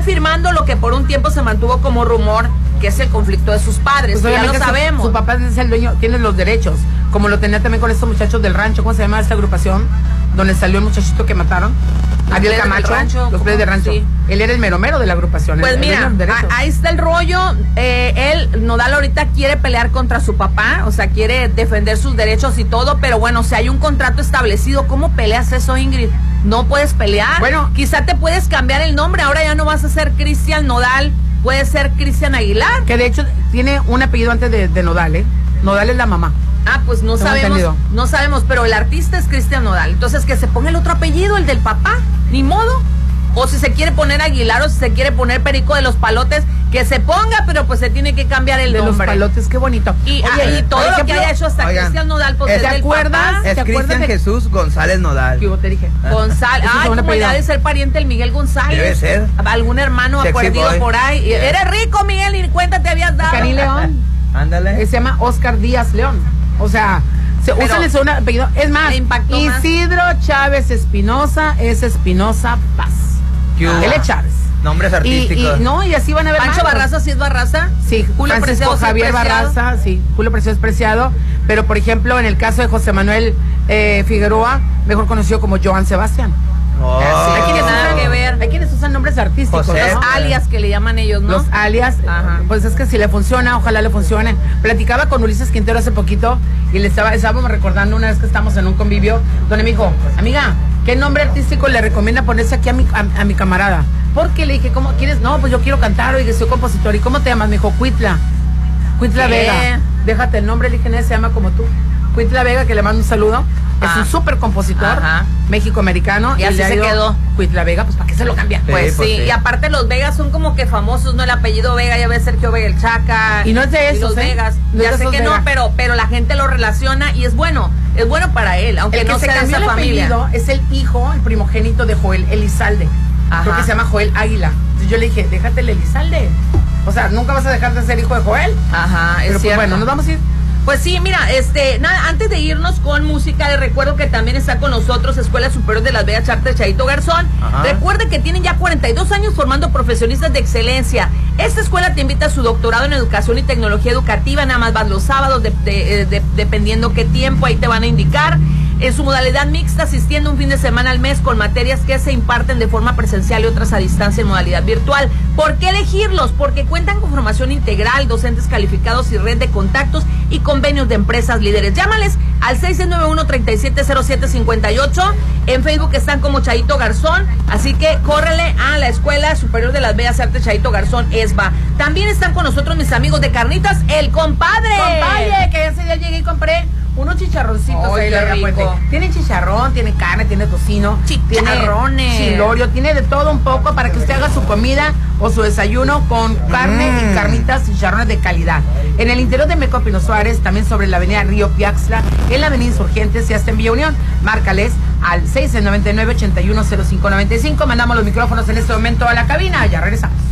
confirmando lo que por un tiempo se mantuvo como rumor, que es el conflicto de sus padres, pues ya lo sabemos. Su papá es el dueño, tiene los derechos, como lo tenía también con estos muchachos del rancho. ¿Cómo se llama esta agrupación? Donde salió el muchachito que mataron, Ariel Camacho, los Players del Rancho. Sí. Él era el mero de la agrupación. Pues mira, ahí está el rollo. Nodal ahorita quiere pelear contra su papá, o sea, quiere defender sus derechos y todo, pero bueno, si hay un contrato establecido, ¿cómo peleas eso, Ingrid? No puedes pelear. Bueno, quizá te puedes cambiar el nombre, ahora ya no vas a ser Cristian Nodal, puedes ser Cristian Aguilar. Que de hecho tiene un apellido antes de Nodal, ¿eh? Nodal es la mamá. Ah, pues no sabemos, pero el artista es Cristian Nodal. Entonces que se ponga el otro apellido, el del papá, ni modo. O si se quiere poner Aguilar o si se quiere poner Perico de los Palotes, que se ponga, pero pues se tiene que cambiar el nombre. De los Palotes, qué bonito. Y todo lo que haya hecho hasta Cristian Nodal, pues ¿te acuerdas? Es Cristian Jesús González Nodal. ¿Qué te dije? González. Ay, como ya de ser pariente el Miguel González. Debe ser. Algún hermano acuerdido por ahí. Yeah. Eres rico, Miguel, y cuenta te habías dado. Cani León. Ándale. Se llama Oscar Díaz León. O sea, usan un apellido. Es más, Isidro Chávez Espinosa es Espinosa Paz. L. Chávez. Nombres artísticos. Y así van a ver. Pancho Barraza, ¿sí es Barraza? Sí, Julio Preciado, Javier Barraza, sí, Julio Preciado es Preciado. Pero, por ejemplo, en el caso de José Manuel Figueroa, mejor conocido como Joan Sebastián. Oh. Hay quienes nada que ver. Hay quienes usan nombres artísticos. José, los alias que le llaman ellos, ¿no? Los alias, pues es que si le funciona, ojalá le funcione. Platicaba con Ulises Quintero hace poquito y estábamos recordando una vez que estábamos en un convivio, donde me dijo, amiga, ¿qué nombre artístico le recomienda ponerse aquí a mi camarada? Porque le dije, ¿cómo quieres? No, pues yo quiero cantar, oye, soy compositor. ¿Y cómo te llamas? Me dijo, Cuitla Vega. Déjate el nombre, le dije, se llama como tú. Cuitla Vega, que le mando un saludo. Es un súper compositor, México-americano. Y así se quedó. Cuitla Vega, pues ¿para qué se lo cambia? Pues sí, y aparte los Vegas son como que famosos, ¿no? El apellido Vega, ya ves Sergio Vega el Chaca. Y no es de esos, los Vegas. No ya sé que Vega. No, pero la gente lo relaciona y es bueno para él, aunque el que no se sea cambió de esa el familia. Apellido es el hijo, el primogénito de Joel Elizalde. Creo que se llama Joel Águila. Entonces yo le dije, déjate el Elizalde. O sea, nunca vas a dejar de ser hijo de Joel. Es pero cierto. Pues bueno, nos vamos a ir. Pues sí, mira, nada, antes de irnos con música, les recuerdo que también está con nosotros Escuela Superior de Las Vegas Charter Chayito Garzón. Recuerde que tienen ya 42 años formando profesionistas de excelencia. Esta escuela te invita a su doctorado en Educación y Tecnología Educativa, nada más vas los sábados, dependiendo qué tiempo, ahí te van a indicar. En su modalidad mixta, asistiendo un fin de semana al mes con materias que se imparten de forma presencial y otras a distancia en modalidad virtual. ¿Por qué elegirlos? Porque cuentan con formación integral, docentes calificados y red de contactos y convenios de empresas líderes. Llámales al 691-370758. En Facebook están como Chayito Garzón, así que córrele a la Escuela Superior de Las Bellas Artes Chayito Garzón ESBA. También están con nosotros mis amigos de Carnitas El Compadre. Compadre, que ese día llegué y compré unos chicharroncitos. Ay, qué rico. Tiene chicharrón, tiene carne, tiene tocino, chicharrones, tiene chilorio, tiene de todo un poco para que usted haga su comida o su desayuno con carne y carnitas y chicharrones de calidad. En el interior de Meco Pino Suárez, también sobre la avenida Río Piaxtla, en la avenida Insurgentes y hasta en Villa Unión. Márcales al 699-810595. Mandamos los micrófonos en este momento a la cabina. Ya regresamos.